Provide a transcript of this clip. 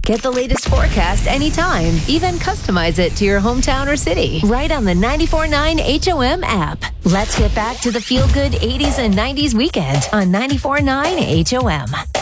Get the latest forecast anytime. Even customize it to your hometown or city. Right on the 94.9 HOM app. Let's get back to the feel-good 80s and 90s weekend on 94.9 HOM.